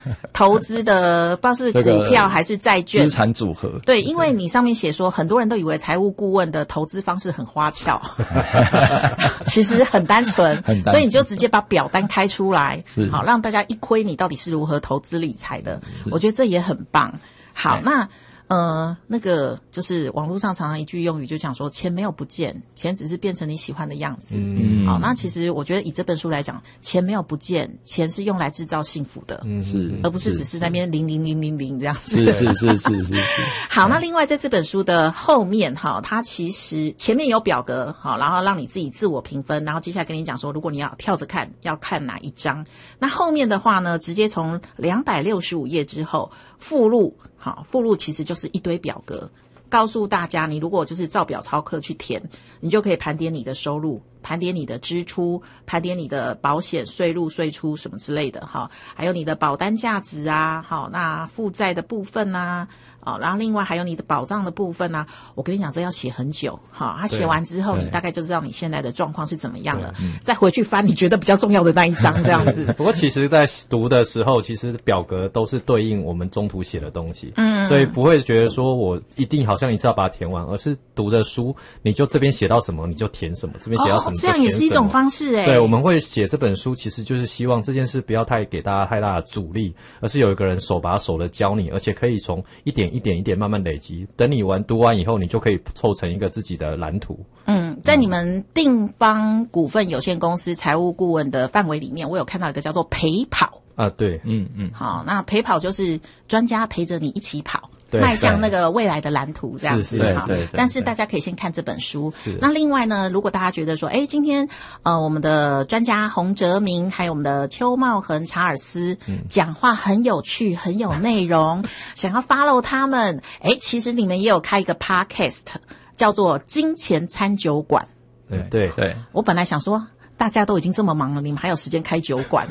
投资的，不知道是股票还是债券、 资产组合。 对，因为你上面写说，很多人都以为财务顾问的投资方式很花俏，其实很单纯，所以你就直接把表单开出来，好让大家一窥你到底是如何投资理财的。我觉得这也很棒。好，那那个就是网络上常常一句用语就讲说，钱没有不见，钱只是变成你喜欢的样子。好，那其实我觉得以这本书来讲，钱没有不见，钱是用来制造幸福的， 是， 而不是只是那边00000这样子。 是。 好，那另外在这本书的后面哈，它其实前面有表格，好，然后让你自己自我评分，然后接下来跟你讲说，如果你要跳着看，要看哪一章。那后面的话呢，直接从265页之后，附录，好，附录其实就是一堆表格，告诉大家你如果就是照表操课去填，你就可以盘点你的收入，盘点你的支出，盘点你的保险税入税出什么之类的哈，还有你的保单价值啊，好，那负债的部分啊，然后另外还有你的保障的部分啊，我跟你讲这要写很久，好，他写完之后你大概就知道你现在的状况是怎么样了，再回去翻你觉得比较重要的那一章这样子。 不过其实在读的时候，其实表格都是对应我们中途写的东西，所以不会觉得说我一定好像一次要把它填完，而是读着书你就这边写到什么你就填什么，这边写到什么这样也是一种方式欸。 对，我们会写这本书其实就是希望这件事不要给大家太大的阻力，而是有一个人手把手的教你，而且可以从一点慢慢累积，等你读完以后你就可以凑成一个自己的蓝图。 在你们定方股份有限公司财务顾问的范围里面，我有看到一个叫做陪跑啊，对， 好，那陪跑就是专家陪着你一起跑， 对， 迈向那个未来的蓝图这样子。 对。 但是大家可以先看这本书。那另外呢，如果大家觉得说，今天我们的专家洪哲明还有我们的邱茂恒、查尔斯讲话很有趣，很有内容，想要 follow 他们，其实你们也有开一个 podcast 叫做金钱餐酒馆。 对， 我本来想说，大家都已经这么忙了，你们还有时间开酒馆？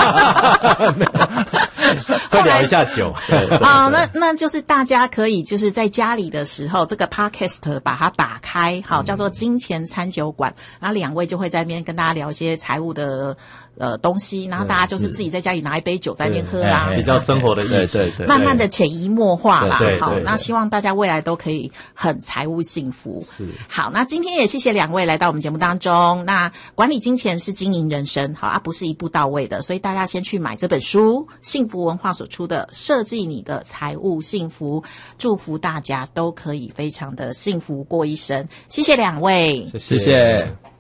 会聊一下酒。 那就是大家可以就是在家里的时候，这个 podcast 把它打开，好，叫做金钱餐酒馆，然后两位就会在那边跟大家聊一些财务的东西，然后大家就是自己在家里拿一杯酒在那边喝啊， 比较生活的意思， 对， 慢慢的潜移默化啦。 对， 好，那希望大家未来都可以很财务幸福。 是， 好，那今天也谢谢两位来到我们节目当中。那管理金钱是经营人生，好不是一步到位的，所以大家先去买这本书，幸福文化所出的《设计你的财务幸福》，祝福大家都可以非常的幸福过一生。谢谢两位， 谢谢。